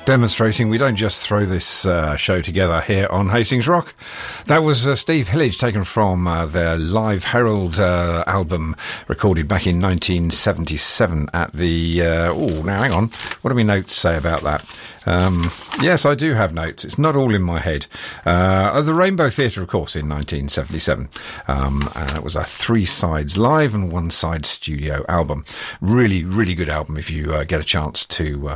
demonstrating we don't just throw this show together here on Hastings Rock. That was Steve Hillage, taken from their Live Herald album, recorded back in 1977 at the... now hang on, what do my notes say about that? Yes, I do have notes. It's not all in my head. The Rainbow Theatre, of course, in 1977. It was a 3 sides live and 1 side studio album. Really, really good album if you get a chance to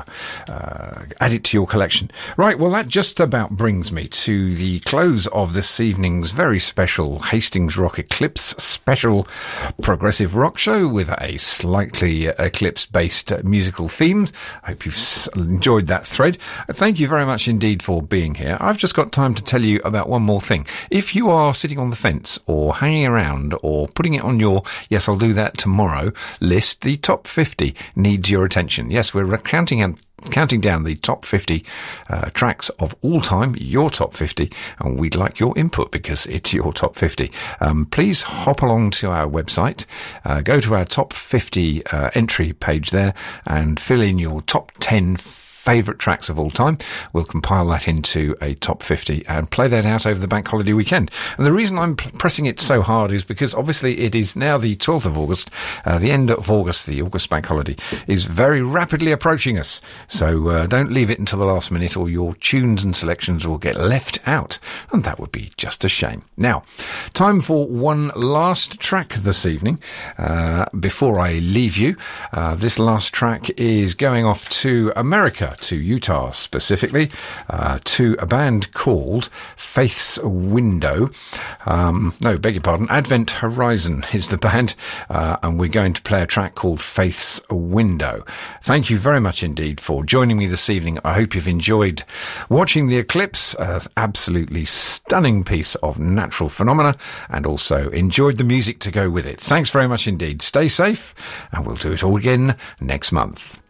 add it to your collection. Right, well, that just about brings me to the close of this evening's very special Hastings Rock Eclipse special progressive rock show with a slightly Eclipse-based musical theme. I hope you've enjoyed that thread. Thank you very much indeed for being here. I've just got time to tell you about one more thing. If you are sitting on the fence or hanging around or putting it on your "yes, I'll do that tomorrow" list, the top 50 needs your attention. Yes, we're counting down the top 50 tracks of all time, your top 50, and we'd like your input because it's your top 50. Please hop along to our website, go to our top 50 entry page there and fill in your top 10 favourite tracks of all time. We'll compile that into a top 50 and play that out over the bank holiday weekend. And the reason I'm pressing it so hard is because obviously it is now the 12th of August. The end of August, the August bank holiday, is very rapidly approaching us. So don't leave it until the last minute or your tunes and selections will get left out. And that would be just a shame. Now, time for one last track this evening. Before I leave you, this last track is going off to America, to Utah specifically, to a band called Faith's Window. Beg your pardon, Advent Horizon is the band, and we're going to play a track called Faith's Window. Thank you very much indeed for joining me this evening. I hope you've enjoyed watching the eclipse, an absolutely stunning piece of natural phenomena, and also enjoyed the music to go with it. Thanks very much indeed. Stay safe, and we'll do it all again next month.